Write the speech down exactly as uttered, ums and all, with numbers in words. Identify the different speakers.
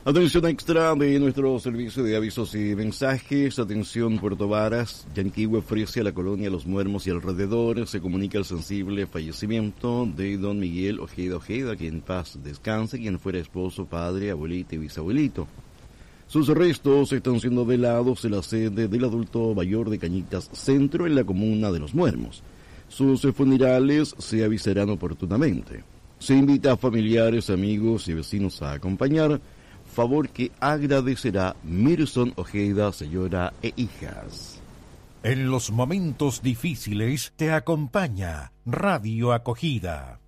Speaker 1: Atención extra de nuestro servicio de avisos y mensajes. Atención Puerto Varas. Yanquihue ofrece a la colonia Los Muermos y alrededores. Se comunica el sensible fallecimiento de don Miguel Ojeda Ojeda, que en paz descanse, quien fuera esposo, padre, abuelito y bisabuelito. Sus restos están siendo velados en la sede del adulto mayor de Cañitas Centro, en la comuna de Los Muermos. Sus funerales se avisarán oportunamente. Se invita a familiares, amigos y vecinos a acompañar, favor que agradecerá Mirson Ojeda, señora e hijas.
Speaker 2: En los momentos difíciles te acompaña Radio Acogida.